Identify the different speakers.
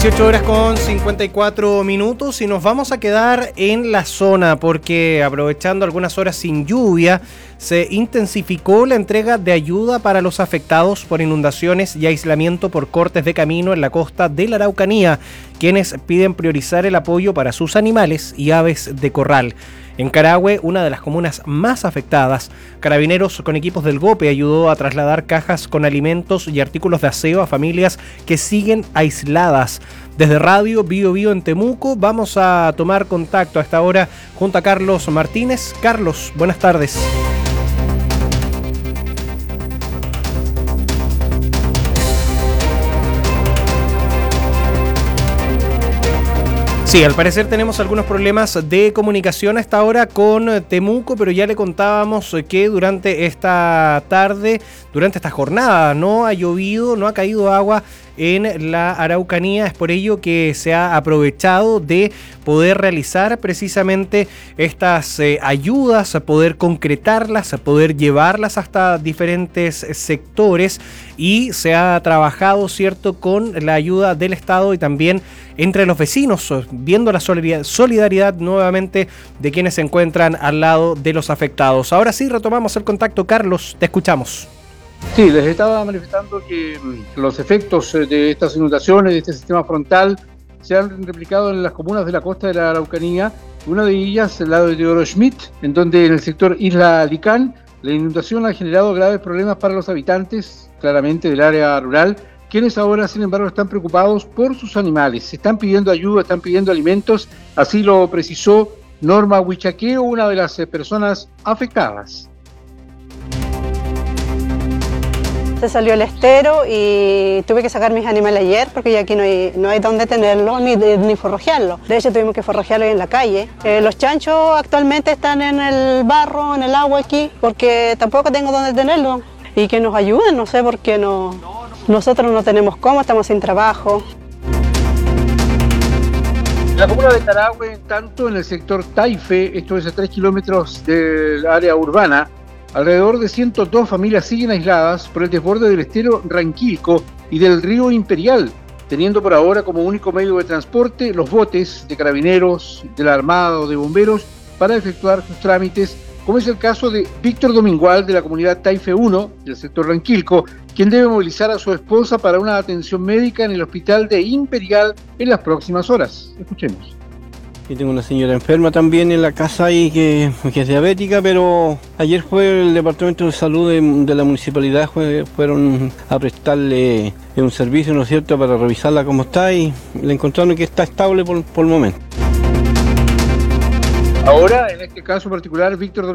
Speaker 1: 18 horas con 54 minutos y nos vamos a quedar en la zona porque aprovechando algunas horas sin lluvia se intensificó la entrega de ayuda para los afectados por inundaciones y aislamiento por cortes de camino en la costa de la Araucanía, quienes piden priorizar el apoyo para sus animales y aves de corral. En Carahue, una de las comunas más afectadas, Carabineros con equipos del GOPE ayudó a trasladar cajas con alimentos y artículos de aseo a familias que siguen aisladas. Desde Radio Bío Bío en Temuco vamos a tomar contacto a esta hora junto a Carlos Martínez. Carlos, buenas tardes. Sí, al parecer tenemos algunos problemas de comunicación a esta hora con Temuco, pero ya le contábamos que durante esta tarde, durante esta jornada, no ha llovido, no ha caído agua en la Araucanía. Es por ello que se ha aprovechado de poder realizar precisamente estas ayudas, a poder concretarlas, a poder llevarlas hasta diferentes sectores, y se ha trabajado, ¿cierto?, con la ayuda del Estado y también entre los vecinos, viendo la solidaridad nuevamente de quienes se encuentran al lado de los afectados. Ahora sí, retomamos el contacto. Carlos, te escuchamos.
Speaker 2: Sí, les estaba manifestando que los efectos de estas inundaciones, de este sistema frontal, se han replicado en las comunas de la costa de la Araucanía. Una de ellas, el lado de Teodoro Schmidt, en donde en el sector Isla Alicán, la inundación ha generado graves problemas para los habitantes, claramente del área rural, quienes ahora, sin embargo, están preocupados por sus animales. Están pidiendo ayuda, están pidiendo alimentos, así lo precisó Norma Huichaqueo, una de las personas afectadas.
Speaker 3: Se salió el estero y tuve que sacar mis animales ayer porque ya aquí no hay dónde tenerlo ni forrajearlo. De hecho, tuvimos que forrajearlo en la calle. Los chanchos actualmente están en el barro, en el agua aquí, porque tampoco tengo dónde tenerlo. Y que nos ayuden, no sé por qué nosotros no tenemos cómo, estamos sin trabajo.
Speaker 2: La comuna de Carahue, en tanto, en el sector Taife, esto es a 3 kilómetros del área urbana, alrededor de 102 familias siguen aisladas por el desborde del estero Ranquilco y del río Imperial, teniendo por ahora como único medio de transporte los botes de carabineros, de la Armada o de bomberos para efectuar sus trámites, como es el caso de Víctor Domingual de la comunidad Taife 1 del sector Ranquilco, quien debe movilizar a su esposa para una atención médica en el hospital de Imperial en las próximas horas. Escuchemos.
Speaker 4: Y tengo una señora enferma también en la casa ahí que es diabética, pero ayer fue el Departamento de Salud de la Municipalidad, fueron a prestarle un servicio, ¿no es cierto?, para revisarla cómo está, y le encontraron que está estable por el momento.
Speaker 2: Ahora, en este caso particular, Víctor